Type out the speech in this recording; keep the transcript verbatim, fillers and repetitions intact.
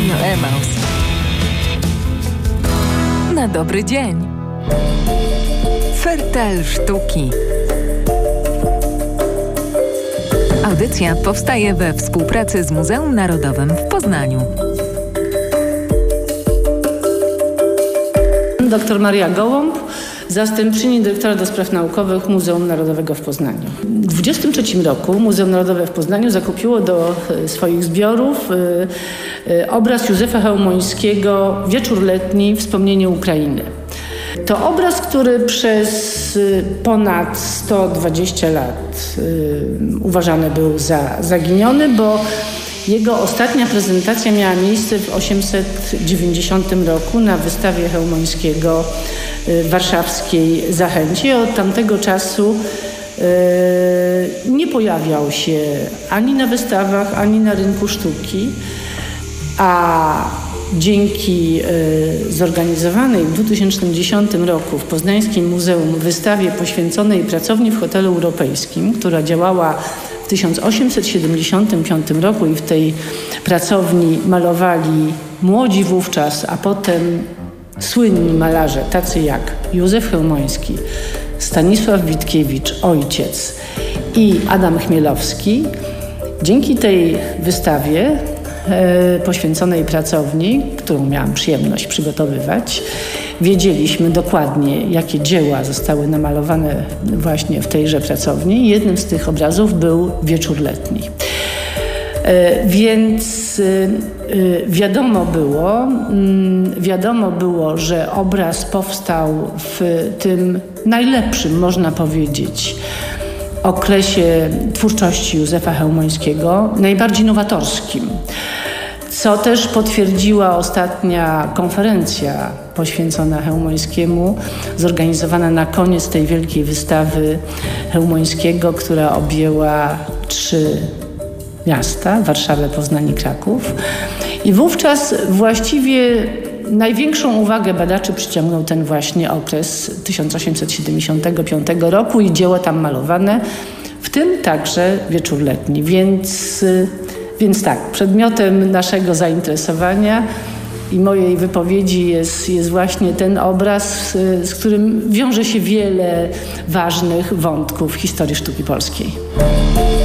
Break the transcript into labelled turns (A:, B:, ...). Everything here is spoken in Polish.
A: Radio Emaus. Na dobry dzień. Fertel sztuki. Audycja powstaje we współpracy z Muzeum Narodowym w Poznaniu.
B: Doktor Maria Gołąb, zastępczyni dyrektora do spraw naukowych Muzeum Narodowego w Poznaniu. W dwudziestym trzecim roku Muzeum Narodowe w Poznaniu zakupiło do swoich zbiorów obraz Józefa Chełmońskiego „Wieczór letni. Wspomnienie Ukrainy”. To obraz, który przez ponad sto dwadzieścia lat uważany był za zaginiony, bo jego ostatnia prezentacja miała miejsce w osiemset dziewięćdziesiątym roku na wystawie Chełmońskiego w warszawskiej Zachęcie. Od tamtego czasu nie pojawiał się ani na wystawach, ani na rynku sztuki, a dzięki zorganizowanej w dwa tysiące dziesiątym roku w Poznańskim Muzeum wystawie poświęconej pracowni w hotelu europejskim, która działała w tysiąc osiemset siedemdziesiątym piątym roku i w tej pracowni malowali młodzi wówczas, a potem słynni malarze, tacy jak Józef Chełmoński, Stanisław Witkiewicz, ojciec, i Adam Chmielowski. Dzięki tej wystawie e, poświęconej pracowni, którą miałam przyjemność przygotowywać, wiedzieliśmy dokładnie, jakie dzieła zostały namalowane właśnie w tejże pracowni. Jednym z tych obrazów był Wieczór letni. E, więc e, wiadomo było, mm, wiadomo było, że obraz powstał w tym najlepszym, można powiedzieć, okresie twórczości Józefa Chełmońskiego, najbardziej nowatorskim, co też potwierdziła ostatnia konferencja poświęcona Chełmońskiemu, zorganizowana na koniec tej wielkiej wystawy Chełmońskiego, która objęła trzy miasta, Warszawę, Poznań i Kraków. I wówczas właściwie największą uwagę badaczy przyciągnął ten właśnie okres tysiąc osiemset siedemdziesiątego piątego roku i dzieła tam malowane, w tym także Wieczór letni. Więc, więc tak, przedmiotem naszego zainteresowania i mojej wypowiedzi jest, jest właśnie ten obraz, z którym wiąże się wiele ważnych wątków historii sztuki polskiej.